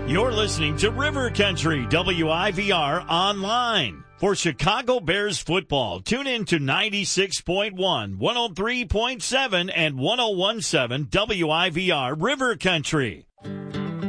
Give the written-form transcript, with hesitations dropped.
You're listening to River Country WIVR online. For Chicago Bears football, tune in to 96.1, 103.7, and 101.7 WIVR River Country.